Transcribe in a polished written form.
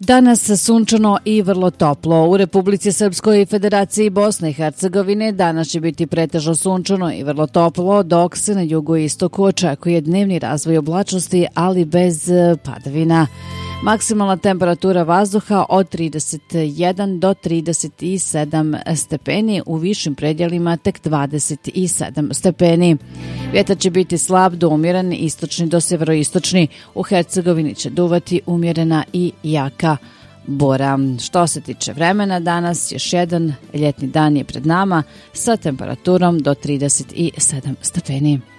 Danas sunčano i vrlo toplo. U Republici Srpskoj i Federaciji Bosne i Hercegovine danas će biti pretežno sunčano i vrlo toplo, dok se na jugu i istoku očekuje dnevni razvoj oblačnosti, ali bez padavina. Maksimalna temperatura vazduha od 31 do 37 stepeni, u višim predjelima tek 27 stepeni. Vjetar će biti slab do umjeren, istočni do severoistočni. U Hercegovini će duvati umjerena i jaka bora. Što se tiče vremena, danas još jedan ljetni dan je pred nama sa temperaturom do 37 stepeni.